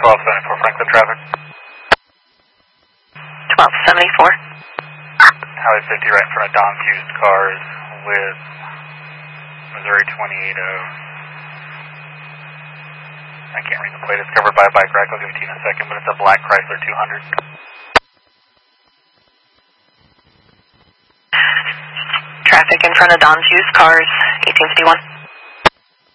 1274 Franklin traffic. 1274. Highway 50 right in front of Don's used cars with Missouri 280. I can't read the plate. It's covered by a bike rack. I'll give it to you in a second, but it's a black Chrysler 200. Traffic in front of Don's used cars, 1851.